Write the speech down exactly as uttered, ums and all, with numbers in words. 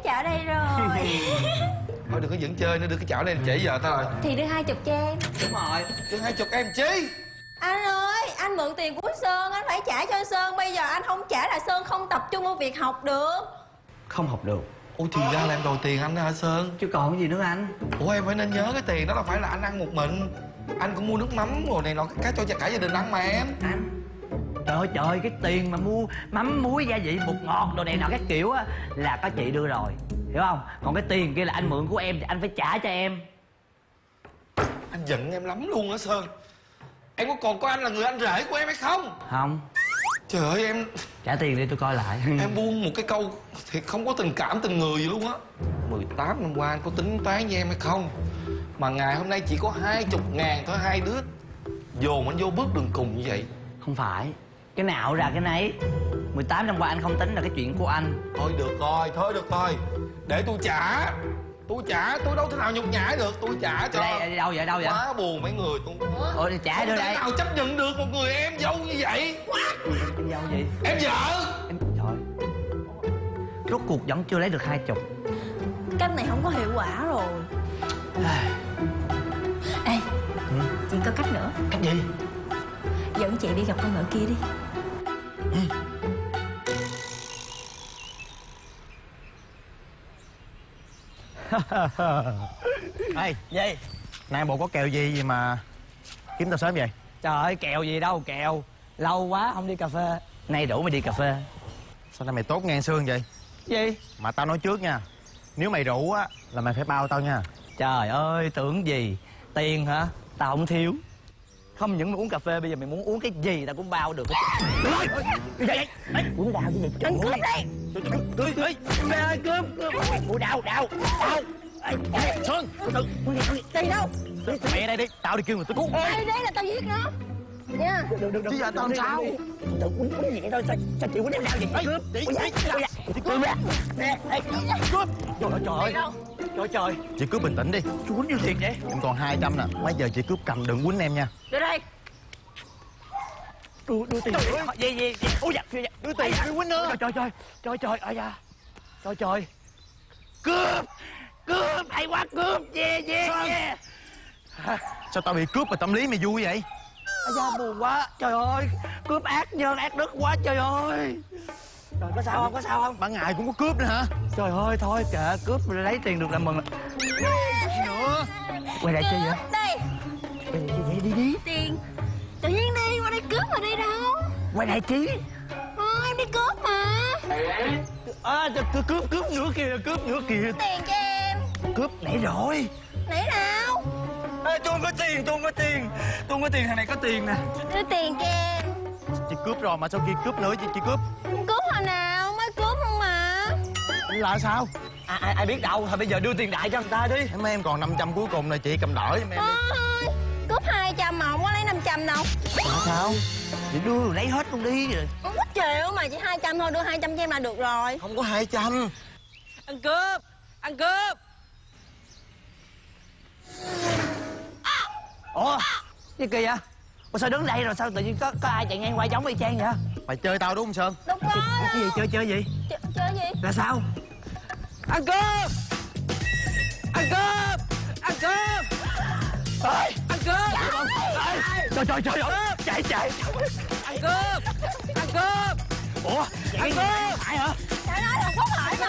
chợ đây rồi. Thôi đừng có dẫn chơi nữa, đưa cái chảo đây trễ giờ tao rồi. Thì đưa hai chục cho em. Đúng rồi, đưa hai chục em chi? Anh ơi, anh mượn tiền của Sơn, anh phải trả cho Sơn. Bây giờ anh không trả là Sơn không tập trung vào việc học được. Không học được? Ôi thì ra là em đòi tiền anh đó hả Sơn? Chứ còn cái gì nữa anh? Ủa em phải nên nhớ cái tiền đó là phải là anh ăn một mình. Anh cũng mua nước mắm rồi này nọ cái cho cả gia đình ăn mà em. Anh trời ơi trời, cái tiền mà mua mắm muối gia vị bột ngọt đồ này nọ các kiểu á là có chị đưa rồi, hiểu không? Còn cái tiền kia là anh mượn của em thì anh phải trả cho em. Anh giận em lắm luôn á Sơn. Em có còn có anh là người anh rể của em hay không? Không. Trời ơi em Trả tiền đi tôi coi lại. Em buông một cái câu thì không có tình cảm tình người gì luôn á. Mười tám năm qua anh có tính toán với em hay không? Mà ngày hôm nay chỉ có hai chục ngàn thôi, hai đứa dồn anh vô bước đường cùng như vậy. Không phải, cái nào ra cái nấy. Mười tám năm qua anh không tính là cái chuyện của anh. Thôi được rồi, thôi được rồi. Để tôi trả. Tôi trả, tôi đâu thể nào nhục nhã được. Tôi trả cho. Đây, đi đâu vậy, đâu vậy? Quá buồn mấy người tôi. Ôi trả đưa đây. Không thể nào chấp nhận được một người em dâu như vậy. Em dâu gì? Em vợ. Em trời. Rốt cuộc vẫn chưa lấy được hai chục. Cách này không có hiệu quả rồi. Ê, ừ? Chị có cách nữa. Cách gì? Dẫn chị đi gặp con vợ kia đi. Ừ. Ê, gì? nay bộ có kèo gì gì mà kiếm tao sớm vậy? Trời ơi, kèo gì đâu kèo. Lâu quá không đi cà phê. Nay đủ mày đi cà phê. Sao nay mày tốt ngang xương vậy? Gì? Mà tao nói trước nha, nếu mày rủ á là mày phải bao tao nha. Trời ơi, tưởng gì? Tiền hả? Tao không thiếu. Không những mày uống cà phê, bây giờ mày muốn uống cái gì tao cũng bao được. Cái gì vậy? Uống đau chứ gì? Anh cướp đi! Cướp, cướp! Cướp, cướp! Ui, đau, đau, đau! Sơn! Từ từ! Đi đâu? Mẹ đây đi, tao đi kêu người tôi cứu. Đây, đây là tao giết nó nha. Đừng, đừng, đừng. Chứ giờ tao làm sao? Đừng uống uống nhẹ thôi, sao, sao chịu uống đau vậy? Cướp! Đi, đi! Cướp! Cướp! Nè, cướp! Trời ơi, trời ơi! Trời trời! Chị cướp bình tĩnh đi. Chú quýnh nhiêu tiền vậy? Em còn hai trăm nè, bây giờ chị cướp cầm đừng quýnh em nha. Đưa đây. Đưa, đưa tiền. Gì, gì, gì? Ôi dạ, dạ. Đưa tiền, đưa quýnh nữa. Trời, trời, trời, trời, ơi da. Trời, trời. Cướp! Cướp! Hay quá, cướp! Yeah, yeah, yeah. Sao tao bị cướp mà tâm lý mày vui vậy? Ây da, buồn quá. Trời ơi, cướp ác nhân, ác đức quá, trời ơi. Trời, có sao không, có sao không? Ban ngày cũng có cướp nữa hả? Trời ơi, thôi kệ, cướp lấy tiền được là mừng. Nữa. Quay lại chơi vậy? Đây. Quay lại chơi vậy, đi đi. Tiền. Tự nhiên đi, qua đây cướp mà đi đâu? Quay lại chí. Ờ, em đi cướp mà. À, cướp, cướp, cướp nữa kìa, cướp nữa kìa. Tiền cho em. Cướp nãy rồi. Nãy nào? Ê, tôi không có tiền, tôi không có tiền. Tôi không có tiền, thằng này có tiền nè. Đưa tiền cho em. Chị cướp rồi mà sao kia cướp nữa chị, chị cướp? Cướp hồi nào? Mới cướp không mà. Là sao? À, ai, ai biết đâu, thôi bây giờ đưa tiền đại cho người ta đi. Em em còn năm trăm cuối cùng này chị cầm đỡ giùm em đi. Thôi, cướp hai trăm mà không có lấy năm trăm đâu. À, sao? Chị đưa lấy hết luôn đi rồi. Không có chịu mà, chỉ hai trăm thôi, đưa hai trăm cho em là được rồi. Không có hai trăm. Ăn cướp! Ăn cướp! Ủa? Gì kỳ vậy? Ủa sao đứng đây rồi sao tự nhiên có, có ai chạy ngang qua giống y chang vậy? Mày chơi tao đúng không Sơn? Đâu có đâu. Cái gì? Chơi chơi gì? Ch chơi gì? Là sao? Ăn cướp! Ăn cướp! Ăn cướp! Ê! Ăn cướp! Ê! Trời trời trời ơi! Chạy chạy! Ăn cướp! Ăn cướp! Ủa? Ăn cướp! Phải hả? Trời ơi, không có phải